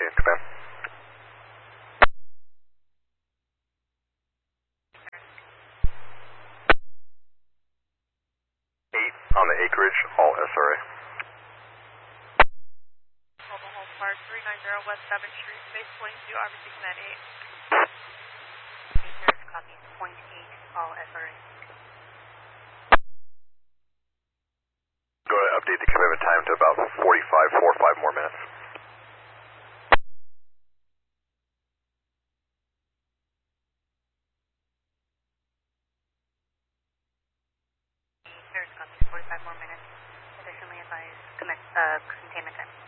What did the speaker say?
command. 8 on the acreage, all SRA. Mobile Home Park 390 West 7th Street, Base Point 2, obviously command 8. Research copy, point 8, all SRA. Going to update the commitment time to about 45 more minutes. Research copy, 45 more minutes. Additionally advised containment time.